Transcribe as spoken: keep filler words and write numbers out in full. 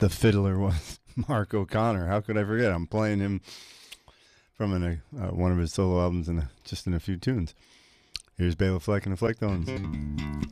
the fiddler was Mark O'Connor. How could I forget? I'm playing him from an, uh, one of his solo albums and just in a few tunes. Here's Bela Fleck and the Flecktones.